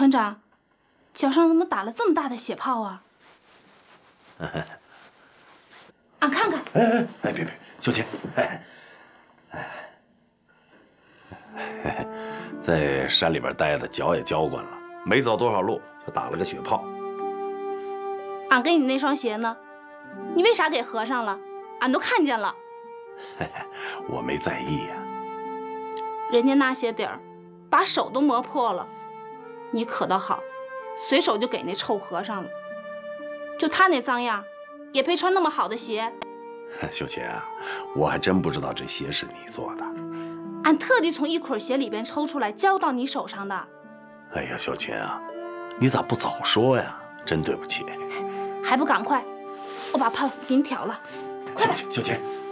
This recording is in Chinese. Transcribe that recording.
团长，脚上怎么打了这么大的血泡啊？俺看看。 别，秀琴，在山里边待的脚也浇惯了，没走多少路就打了个血泡。 俺给你那双鞋呢？你为啥给合上了？俺都看见了。 我没在意呀。 人家那鞋底儿，把手都磨破了，你可倒好，随手就给那臭和尚了。就他那脏样，也配穿那么好的鞋？ 秀琴啊，我还真不知道这鞋是你做的。 俺特地从一捆鞋里边抽出来，交到你手上的。 哎呀，秀琴啊，你咋不早说呀？真对不起。 还不赶快，我把泡给你挑了。 秀琴，